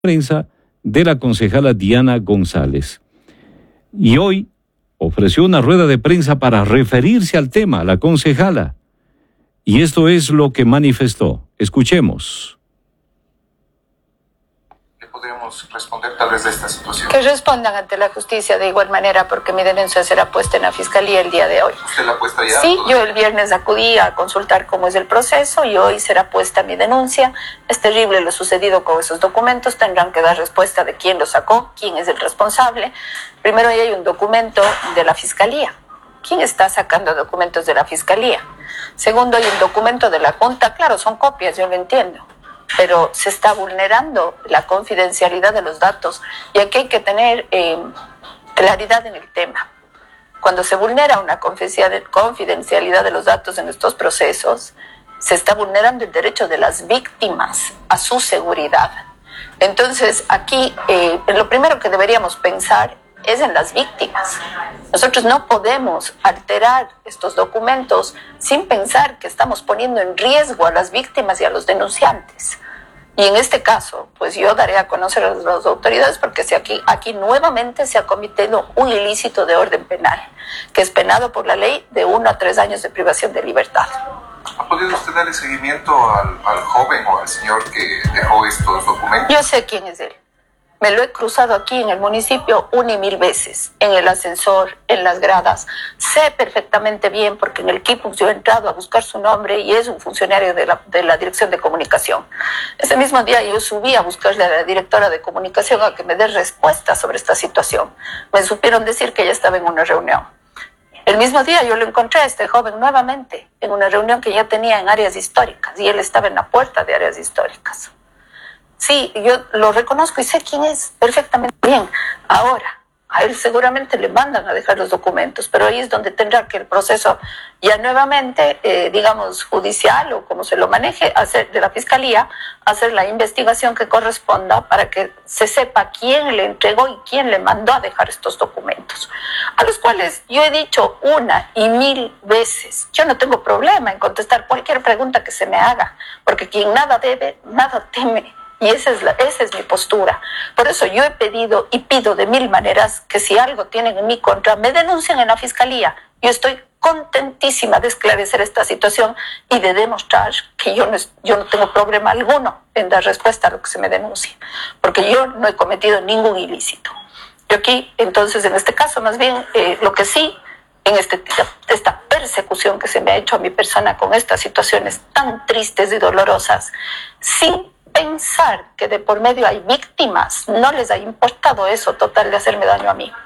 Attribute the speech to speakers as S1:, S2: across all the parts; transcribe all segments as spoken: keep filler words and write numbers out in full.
S1: prensa de la concejala Diana González. Y hoy ofreció una rueda de prensa para referirse al tema, la concejala. Y esto es lo que manifestó. Escuchemos.
S2: ¿Qué podríamos responder tal vez de esta situación?
S3: Que respondan ante la justicia de igual manera, porque mi denuncia será puesta en la fiscalía el día de hoy.
S2: ¿Usted la ha puesta ya?
S3: Sí, yo el viernes acudí a consultar cómo es el proceso y hoy será puesta mi denuncia. Es terrible lo sucedido con esos documentos. Tendrán que dar respuesta de quién los sacó, quién es el responsable. Primero, ahí hay un documento de la fiscalía. ¿Quién está sacando documentos de la fiscalía? Segundo, hay un documento de la Junta. Claro, son copias, yo lo entiendo, pero se está vulnerando la confidencialidad de los datos y aquí hay que tener eh, claridad en el tema. Cuando se vulnera una confidencialidad de los datos en estos procesos, se está vulnerando el derecho de las víctimas a su seguridad. Entonces, aquí eh, lo primero que deberíamos pensar es en las víctimas. Nosotros no podemos alterar estos documentos sin pensar que estamos poniendo en riesgo a las víctimas y a los denunciantes. Y en este caso, pues yo daré a conocer a las autoridades porque si aquí, aquí nuevamente se ha cometido un ilícito de orden penal, que es penado por la ley de uno a tres años de privación de libertad.
S2: ¿Ha podido usted darle seguimiento al, al joven o al señor que dejó estos documentos?
S3: Yo sé quién es él. Me lo he cruzado aquí en el municipio una y mil veces, en el ascensor, en las gradas. Sé perfectamente bien porque en el Kipux yo he entrado a buscar su nombre y es un funcionario de la, de la Dirección de Comunicación. Ese mismo día yo subí a buscarle a la directora de Comunicación a que me dé respuesta sobre esta situación. Me supieron decir que ella estaba en una reunión. El mismo día yo lo encontré a este joven nuevamente en una reunión que ya tenía en áreas históricas y él estaba en la puerta de áreas históricas. Sí, yo lo reconozco y sé quién es perfectamente bien. Ahora, a él seguramente le mandan a dejar los documentos, pero ahí es donde tendrá que el proceso ya nuevamente, eh, digamos, judicial o como se lo maneje, hacer de la fiscalía, hacer la investigación que corresponda para que se sepa quién le entregó y quién le mandó a dejar estos documentos, a los cuales yo he dicho una y mil veces, yo no tengo problema en contestar cualquier pregunta que se me haga, porque quien nada debe, nada teme. Y esa es, la, esa es mi postura. Por eso yo he pedido y pido de mil maneras que si algo tienen en mi contra, me denuncien en la fiscalía. Yo estoy contentísima de esclarecer esta situación y de demostrar que yo no, yo no tengo problema alguno en dar respuesta a lo que se me denuncie. Porque yo no he cometido ningún ilícito. Yo aquí, entonces, en este caso, más bien, eh, lo que sí, en este, esta persecución que se me ha hecho a mi persona con estas situaciones tan tristes y dolorosas, sin pensar que de por medio hay víctimas, no les ha importado eso total de hacerme daño a mí.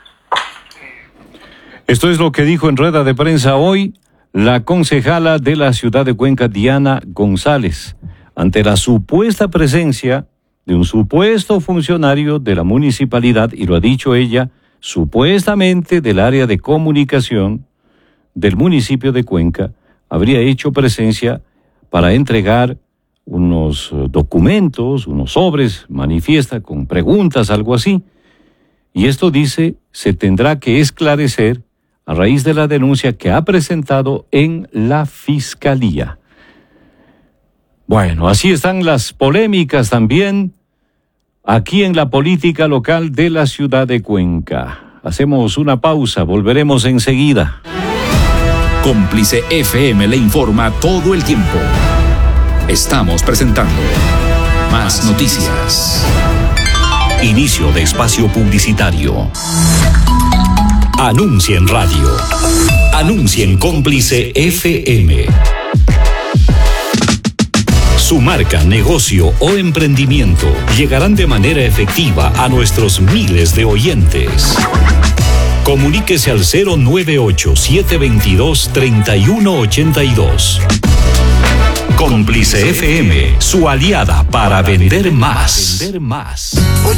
S1: Esto es lo que dijo en rueda de prensa hoy la concejala de la ciudad de Cuenca, Diana González, ante la supuesta presencia de un supuesto funcionario de la municipalidad, y lo ha dicho ella, supuestamente del área de comunicación del municipio de Cuenca, habría hecho presencia para entregar unos documentos, unos sobres, manifiesta con preguntas, algo así. Y esto dice, se tendrá que esclarecer a raíz de la denuncia que ha presentado en la Fiscalía. Bueno, así están las polémicas también aquí en la política local de la ciudad de Cuenca. Hacemos una pausa, volveremos enseguida.
S4: Cómplice F M le informa todo el tiempo. Estamos presentando Más Noticias. Inicio de espacio publicitario. Anuncia en radio. Anuncia en Cómplice F M. Su marca, negocio o emprendimiento llegarán de manera efectiva a nuestros miles de oyentes. Comuníquese al cero nueve ocho, siete dos dos, tres uno ocho dos. Cómplice F M, su aliada para vender más.